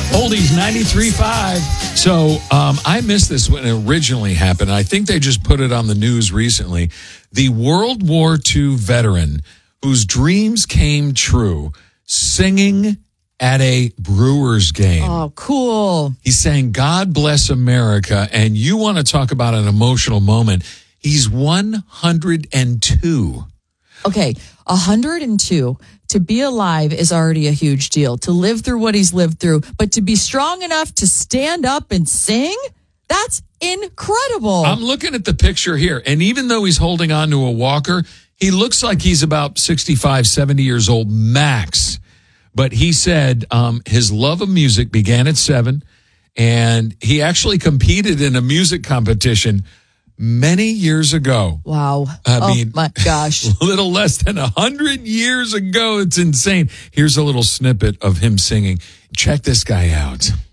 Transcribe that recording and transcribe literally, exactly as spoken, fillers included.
Oldies ninety-three point five. So um, I missed this when it originally happened. I think they just put it on the news recently. The World War Two veteran whose dreams came true singing at a Brewers game. Oh, cool. He's saying, God bless America. And you want to talk about an emotional moment. He's one hundred two. Okay, one hundred two. To be alive is already a huge deal. To live through what he's lived through, but to be strong enough to stand up and sing, that's incredible. I'm looking at the picture here, and even though he's holding on to a walker, he looks like he's about sixty-five, seventy years old max. But he said um, his love of music began at seven, and he actually competed in a music competition many years ago. Wow. I oh, mean, my gosh. A little less than one hundred years ago. It's insane. Here's a little snippet of him singing. Check this guy out.